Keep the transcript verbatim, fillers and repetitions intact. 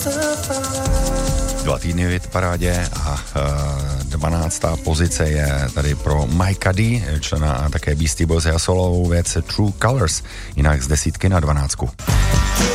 Dva týdny v hitparádě a dvanáctá pozice je tady pro Micah D, člena a také Beastie Boys a solovou věc True Colors, jinak z desítky na dvanáctku.